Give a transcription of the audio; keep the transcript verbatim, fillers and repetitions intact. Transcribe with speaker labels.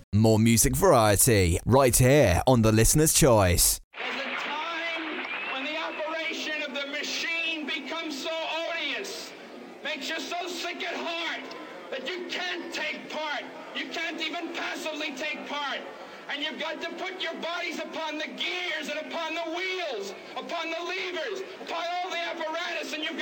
Speaker 1: More music variety, right here on the Listener's Choice.
Speaker 2: There's a time when the operation of the machine becomes so odious, makes you so sick at heart, that you can't take part. You can't even passively take part. And you've got to put your bodies upon the gears and upon the wheels, upon the levers, upon all the apparatus, and you've